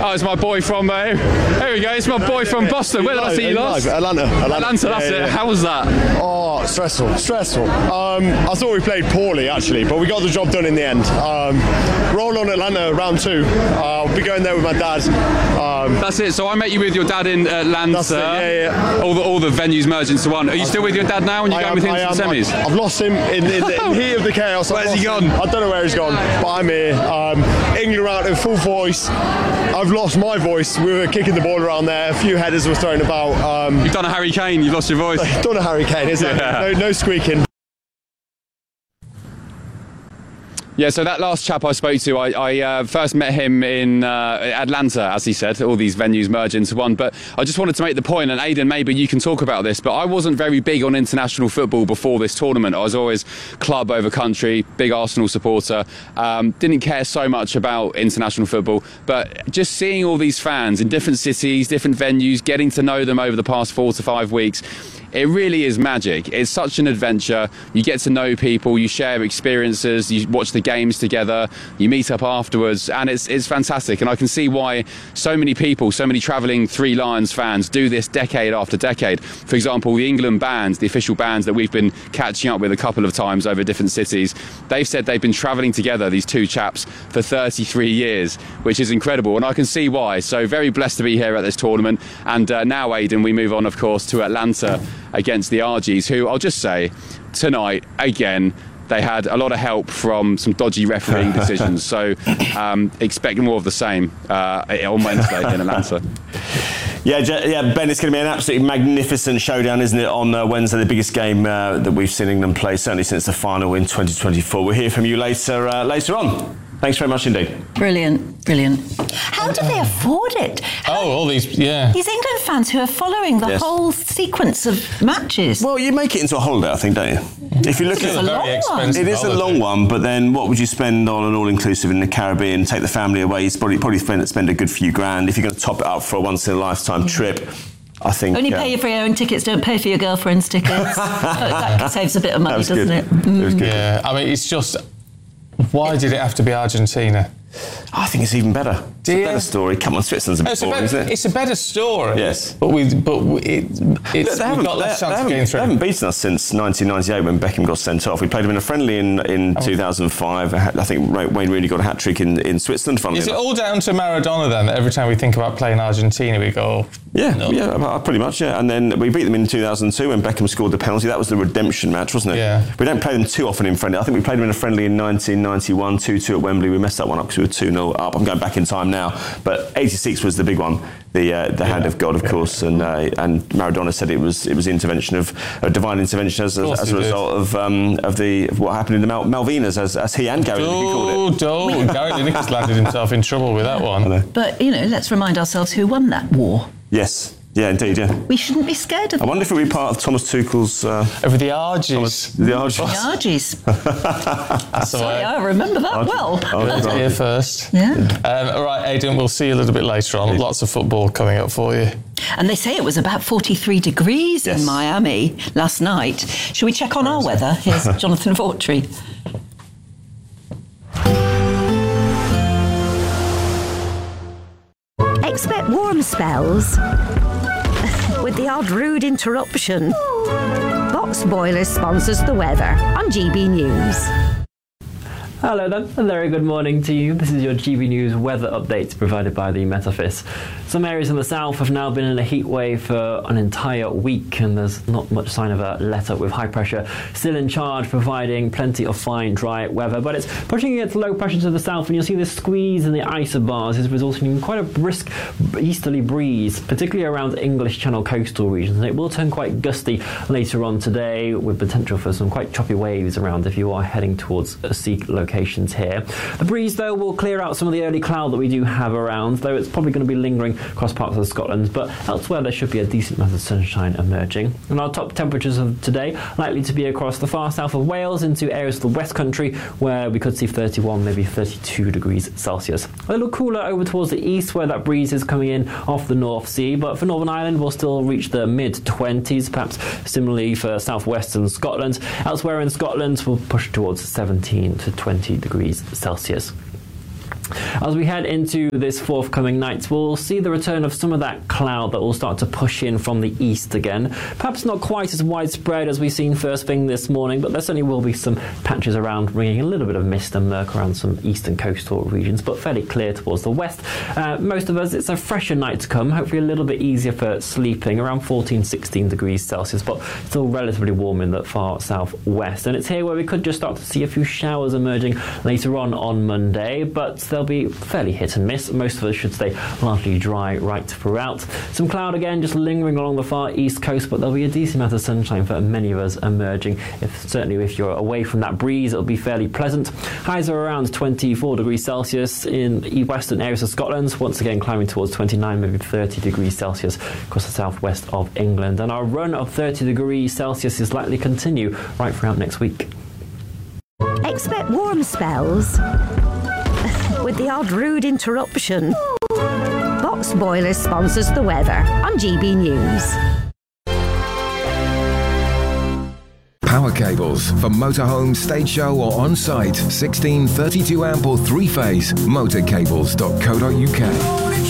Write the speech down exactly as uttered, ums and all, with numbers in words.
Oh, it's my boy from. Uh, here we go. It's my boy from Boston. Where did I see you last? Atlanta. Atlanta. Atlanta. That's yeah, it. Yeah. How was that? Oh, stressful. Stressful. Um, I thought we played poorly actually, but we got the job done in the end. Um, roll on Atlanta round two. Uh, I'll be going there with my dad. Um, That's it. So I met you with your dad in Atlanta. That's it. Yeah, yeah. All the all the venues merged into one. Are you still with your dad now? And you going with him to the semis? I've lost him in, in the in heat of the chaos. Where's he gone? I don't know where he's gone, but I'm here. Um, England are out in full voice. I've lost my voice. We were kicking the ball around there. A few headers were thrown about. Um, You've done a Harry Kane. You've lost your voice. Done a Harry Kane, isn't Yeah. it? No, no squeaking. Yeah, so that last chap I spoke to, I, I uh, first met him in uh, Atlanta, as he said. All these venues merge into one. But I just wanted to make the point, and Aidan, maybe you can talk about this, but I wasn't very big on international football before this tournament. I was always club over country, big Arsenal supporter. Um, didn't care so much about international football. But just seeing all these fans in different cities, different venues, getting to know them over the past four to five weeks, it really is magic. It's such an adventure. You get to know people, you share experiences, you watch the games together, you meet up afterwards, and it's it's fantastic. And I can see why so many people, so many travelling Three Lions fans do this decade after decade. For example, the England bands, the official bands that we've been catching up with a couple of times over different cities, they've said they've been travelling together, these two chaps, for thirty-three years, which is incredible. And I can see why. So very blessed to be here at this tournament. And uh, now, Aidan, we move on, of course, to Atlanta against the R Gs, who I'll just say tonight again they had a lot of help from some dodgy refereeing decisions, so um, expect more of the same uh, on Wednesday in Atlanta. Yeah, yeah, Ben, it's going to be an absolutely magnificent showdown, isn't it, on uh, Wednesday, the biggest game uh, that we've seen England play, certainly since the final in twenty twenty-four. We'll hear from you later uh, later on. Thanks very much indeed. Brilliant, brilliant. How do they afford it? Oh, all these, yeah. These England fans who are following the Yes. whole sequence of matches. Well, you make it into a holiday, I think, don't you? If you look It's at a long one. it is a long one, but then what would you spend on an all-inclusive in the Caribbean? Take the family away, you'd probably, probably spend, spend a good few grand. If you're going to top it up for a once-in-a-lifetime trip, I think... Only uh, pay for your own tickets, don't pay for your girlfriend's tickets. That saves a bit of money, was doesn't good. it? Mm. It was good. Yeah, I mean, it's just... Why did it have to be Argentina? I think it's even better. It's Do a you? better story. Come on, Switzerland's a bit It's a, boring, better, isn't it? it's a better story. Yes. But we, but we, it, it's, They we've haven't, got less they, chance they of getting haven't, through. they haven't beaten us since nineteen ninety-eight when Beckham got sent off. We played them in a friendly in, in two thousand five. I think Wayne Rooney got a hat-trick in, in Switzerland. Funnily Is it enough. all down to Maradona then, that every time we think about playing Argentina we go... Yeah, no. yeah, well, pretty much, yeah. And then we beat them in two thousand two when Beckham scored the penalty. That was the redemption match, wasn't it? Yeah. We don't play them too often in friendly. I think we played them in a friendly in nineteen ninety-one, two two at Wembley. We messed that one up because we were two nil up. I'm going back in time now. But eighty-six was the big one, the uh, the hand of God, of course. And uh, and Maradona said it was it was intervention of a divine intervention as, as, as a result of um, of the of what happened in the Mal- Malvinas, as, as he and Gary Lineker called it. Don't, Gary Lineker's landed himself in trouble with that one. But, you know, let's remind ourselves who won that war. Yes. Yeah, indeed, yeah. We shouldn't be scared of I wonder if it would be part of Thomas Tuchel's... Uh, Over the Argies. Thomas, the Argies. the Argies. That's the Sorry, way. I remember that Argies. well. Argies. Here first. Yeah. Um, all right, Aidan, we'll see you a little bit later on. Lots of football coming up for you. And they say it was about forty-three degrees Yes. in Miami last night. Shall we check on our weather? Here's Jonathan Vautry. Expect warm spells with the odd rude interruption. Box Boilers sponsors the weather on G B News. Hello then, a very good morning to you. This is your G B News weather update provided by the Met Office. Some areas in the south have now been in a heat wave for an entire week, and there's not much sign of a let-up, with high pressure still in charge, providing plenty of fine, dry weather. But it's pushing against low pressure to the south, and you'll see this squeeze in the isobars is resulting in quite a brisk easterly breeze, particularly around English Channel coastal regions. And it will turn quite gusty later on today, with potential for some quite choppy waves around if you are heading towards sea locations here. The breeze, though, will clear out some of the early cloud that we do have around, though it's probably going to be lingering across parts of Scotland, but elsewhere there should be a decent amount of sunshine emerging. And our top temperatures of today likely to be across the far south of Wales into areas of the West Country, where we could see thirty-one, maybe thirty-two degrees Celsius. A little cooler over towards the east, where that breeze is coming in off the North Sea, but for Northern Ireland we'll still reach the mid twenties, perhaps similarly for southwestern Scotland. Elsewhere in Scotland we'll push towards seventeen to twenty degrees Celsius. As we head into this forthcoming night, we'll see the return of some of that cloud that will start to push in from the east again. Perhaps not quite as widespread as we've seen first thing this morning, but there certainly will be some patches around, bringing a little bit of mist and murk around some eastern coastal regions, but fairly clear towards the west. Uh, most of us, it's a fresher night to come, hopefully a little bit easier for sleeping, around fourteen, sixteen degrees Celsius, but still relatively warm in the far southwest. And it's here where we could just start to see a few showers emerging later on on Monday, but they'll be fairly hit and miss. Most of us should stay largely dry right throughout. Some cloud again just lingering along the far east coast, but there'll be a decent amount of sunshine for many of us emerging. If certainly if you're away from that breeze, it'll be fairly pleasant. Highs are around twenty-four degrees Celsius in the western areas of Scotland, once again climbing towards twenty-nine, maybe thirty degrees Celsius across the southwest of England. And our run of thirty degrees Celsius is likely to continue right throughout next week. Expect warm spells with the odd rude interruption. Box Boilers sponsors the weather on G B News. Power cables for motorhome, stage show or on-site. sixteen thirty-two amp or three-phase. motorcables dot co dot uk.